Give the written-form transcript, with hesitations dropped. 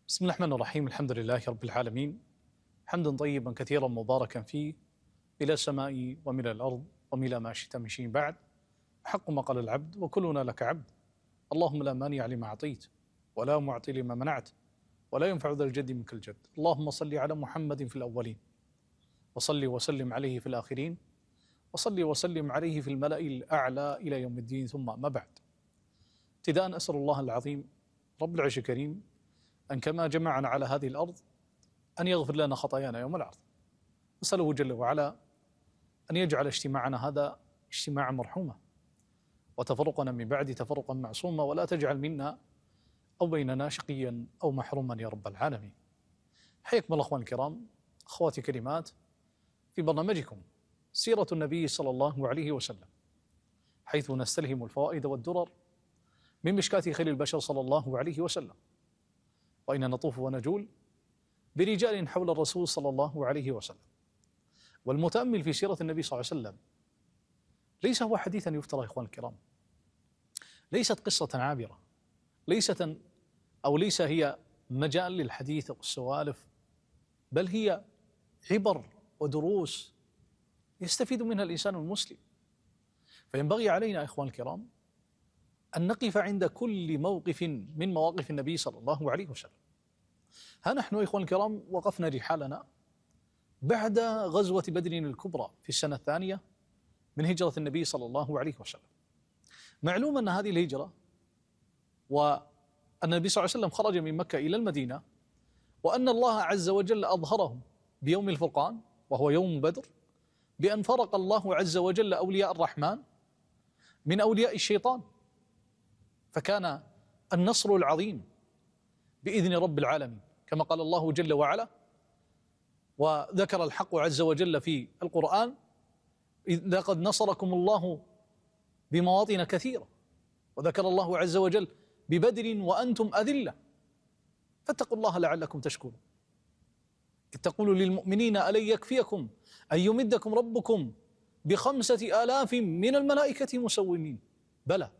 بسم الله الرحمن الرحيم. الحمد لله رب العالمين، حمدا طيبا كثيرا مباركا فيه، إلى السماء ومن الأرض ومن ما شئت من شيء بعد. حق ما قال العبد وكلنا لك عبد. اللهم لا مانع لما أعطيت ولا معطي لما منعت ولا ينفع ذا الجد منك الجد. اللهم صل على محمد في الأولين، وصل وسلم عليه في الآخرين، وصل وسلم عليه في الملأ الأعلى إلى يوم الدين. ثم ما بعد. ابتداء أسأل الله العظيم رب العرش الكريم أن كما جمعنا على هذه الأرض أن يغفر لنا خطايانا يوم العرض. نسأله جل وعلا أن يجعل اجتماعنا هذا اجتماعا مرحوما، وتفرقنا من بعد تفرقا معصوما، ولا تجعل منا أو بيننا شقيا أو محروما يا رب العالمين. حياكم الله أخواني الكرام، أخواتي كلمات في برنامجكم سيرة النبي صلى الله عليه وسلم، حيث نستلهم الفوائد والدرر من مشكاة خير البشر صلى الله عليه وسلم، وإن نطوف ونجول برجال حول الرسول صلى الله عليه وسلم. والمتأمل في سيرة النبي صلى الله عليه وسلم ليس هو حديثا يفترى يا إخوان الكرام، ليست قصة عابرة، ليس هي مجال للحديث والسوالف، بل هي عبر ودروس يستفيد منها الإنسان المسلم. فينبغي علينا يا إخوان الكرام أن نقف عند كل موقف من مواقف النبي صلى الله عليه وسلم. ها نحن يا إخوان الكرام وقفنا رحالنا بعد غزوة بدر الكبرى في السنة الثانية من هجرة النبي صلى الله عليه وسلم. معلوم أن هذه الهجرة وأن النبي صلى الله عليه وسلم خرج من مكة إلى المدينة، وأن الله عز وجل أظهرهم بيوم الفرقان وهو يوم بدر، بأن فرق الله عز وجل أولياء الرحمن من أولياء الشيطان، فكان النصر العظيم بإذن رب العالمين، كما قال الله جل وعلا وذكر الحق عز وجل في القرآن: لقد نصركم الله بمواطن كثيرة، وذكر الله عز وجل ببدر وأنتم أذلة فاتقوا الله لعلكم تشكرون، إذ تقول للمؤمنين ألن يكفيكم أن يمدكم ربكم ب5,000 من الملائكة مسومين، بلى